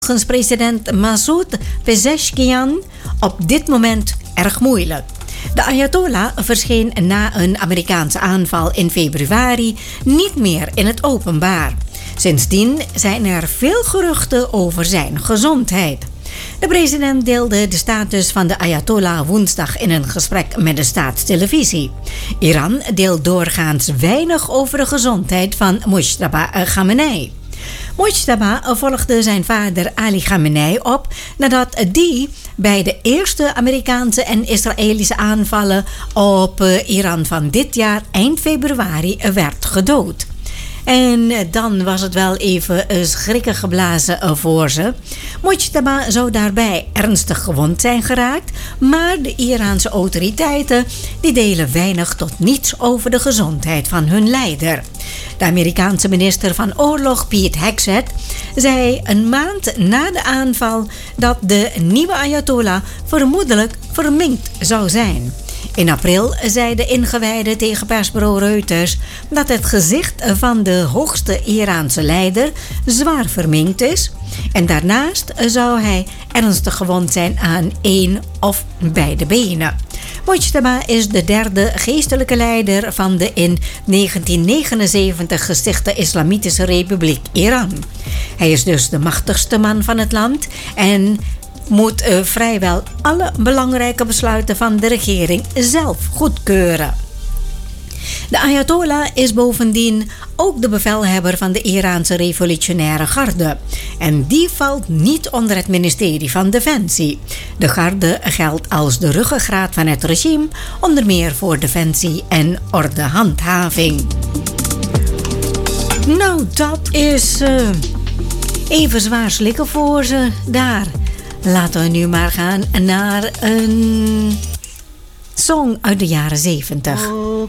volgens president Masoud Pezeshkian op dit moment erg moeilijk. De Ayatollah verscheen na een Amerikaanse aanval in februari niet meer in het openbaar. Sindsdien zijn er veel geruchten over zijn gezondheid. De president deelde de status van de Ayatollah woensdag in een gesprek met de staatstelevisie. Iran deelt doorgaans weinig over de gezondheid van Mojtaba Khamenei. Mojtaba volgde zijn vader Ali Khamenei op nadat die bij de eerste Amerikaanse en Israëlische aanvallen op Iran van dit jaar eind februari werd gedood. En dan was het wel even schrikken geblazen voor ze. Mojtaba zou daarbij ernstig gewond zijn geraakt, maar de Iraanse autoriteiten die delen weinig tot niets over de gezondheid van hun leider. De Amerikaanse minister van Oorlog Pete Hegseth zei een maand na de aanval dat de nieuwe Ayatollah vermoedelijk verminkt zou zijn. In april zei de ingewijde tegen persbureau Reuters dat het gezicht van de hoogste Iraanse leider zwaar verminkt is. En daarnaast zou hij ernstig gewond zijn aan één of beide benen. Mojtaba is de derde geestelijke leider van de in 1979 gestichte Islamitische Republiek Iran. Hij is dus de machtigste man van het land en moet vrijwel alle belangrijke besluiten van de regering zelf goedkeuren. De Ayatollah is bovendien ook de bevelhebber van de Iraanse revolutionaire garde. En die valt niet onder het ministerie van Defensie. De garde geldt als de ruggengraat van het regime, onder meer voor defensie en ordehandhaving. Nou, dat is even zwaar slikken voor ze daar. Laten we nu maar gaan naar een song uit de jaren 70. Oh,